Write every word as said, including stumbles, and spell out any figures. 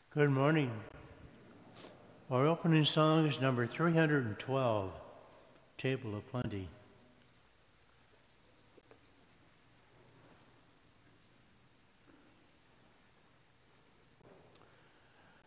Good morning. Our opening song is number three hundred twelve, Table of Plenty.